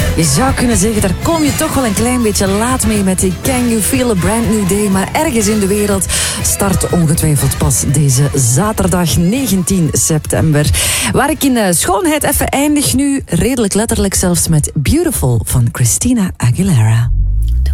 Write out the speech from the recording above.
Je zou kunnen zeggen, daar kom je toch wel een klein beetje laat mee met die Can You Feel a Brand New Day. Maar ergens in de wereld start ongetwijfeld pas deze zaterdag 19 september. Waar ik in schoonheid even eindig nu, redelijk letterlijk zelfs met Beautiful van Christina Aguilera.